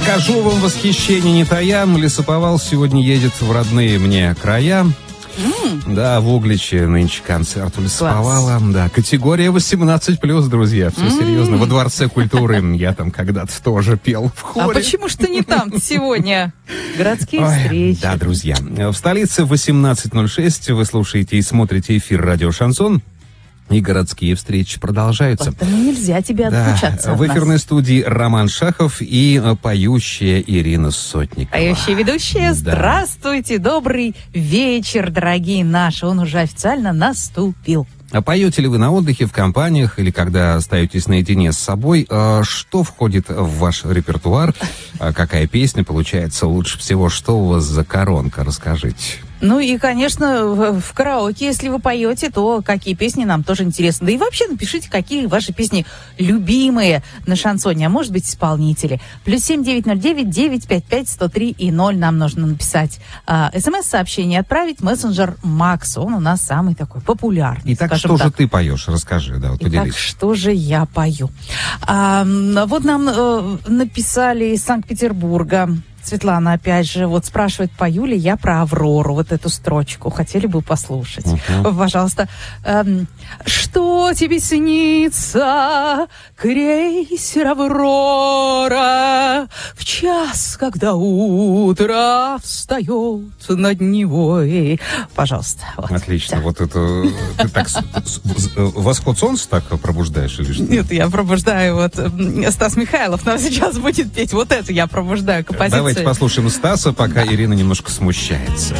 Скажу вам восхищение не таям, лесоповал сегодня едет в родные мне края. Да, в Угличе нынче концерт у лесоповала. Да, категория 18+, друзья, все серьезно. Во Дворце культуры я там когда-то тоже пел в хоре. А почему ж ты не там сегодня? Городские встречи. Да, друзья, в столице 18:06 вы слушаете и смотрите эфир «Радио Шансон». И городские встречи продолжаются. Поэтому нельзя тебе отлучаться от в эфирной нас. студии Роман Шахов и поющая Ирина Сотникова. Поющие ведущие, здравствуйте, добрый вечер, дорогие наши. Он уже официально наступил. А поете ли вы на отдыхе, в компаниях или когда остаетесь наедине с собой? Что входит в ваш репертуар? Какая песня получается лучше всего? Что у вас за коронка? Расскажите. Ну и, конечно, в караоке, если вы поете, то какие песни нам тоже интересны. Да и вообще напишите, какие ваши песни любимые на шансоне, а может быть, исполнители. +7 909 955 103 и 0 нам нужно написать. СМС-сообщение отправить, мессенджер Макс, он у нас самый такой популярный. Итак, что же ты поешь? Расскажи, да, вот поделись. Итак, что же я пою? Вот нам написали из Санкт-Петербурга. Светлана, опять же, вот спрашивает, пою ли я про Аврору, вот эту строчку. Хотели бы послушать? Пожалуйста. Что тебе снится, крейсер Аврора, в час, когда утро встает над Невой? Пожалуйста. Вот. Отлично. Вот это... Ты так восход солнца так пробуждаешь или что? Нет, я пробуждаю вот Стас Михайлов нам сейчас будет петь вот это, я пробуждаю композицию. Давайте послушаем Стаса, пока Ирина немножко смущается.